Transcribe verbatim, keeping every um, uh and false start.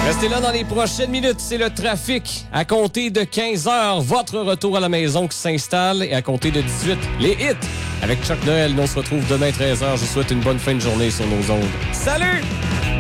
Restez là dans les prochaines minutes, c'est le trafic. À compter de quinze heures, votre retour à la maison qui s'installe. Et à compter de dix-huit, les hits. Avec Chuck Noël, nous on se retrouve demain treize heures. Je vous souhaite une bonne fin de journée sur nos ondes. Salut!